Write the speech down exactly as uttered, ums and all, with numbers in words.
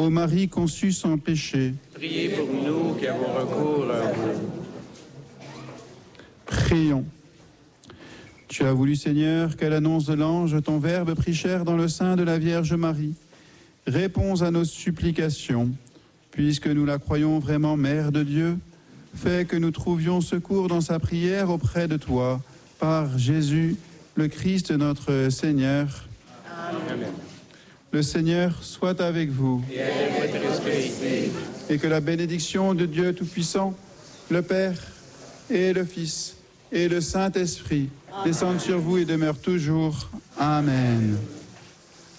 Ô Marie conçue sans péché, Priez pour nous qui avons recours à vous. prions. Tu as voulu, Seigneur, qu'à l'annonce de l'ange, ton Verbe prit chair dans le sein de la Vierge Marie. Réponds à nos supplications, puisque nous la croyons vraiment Mère de Dieu. Fais que nous trouvions secours dans sa prière auprès de toi, par Jésus, le Christ notre Seigneur. Amen. Le Seigneur soit avec vous. Et avec votre esprit. Et que la bénédiction de Dieu Tout-Puissant, le Père et le Fils et le Saint-Esprit descendent sur vous et demeurent toujours. Amen.